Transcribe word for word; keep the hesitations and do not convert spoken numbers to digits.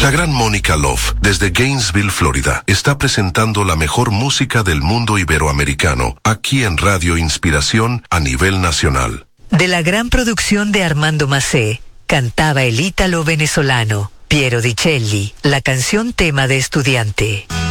La gran Mónica Love, desde Gainesville, Florida, está presentando la mejor música del mundo iberoamericano, aquí en Radio Inspiración a nivel nacional. De la gran producción de Armando Macé, cantaba el ítalo venezolano Piero Dicelli, la canción tema de Estudiante.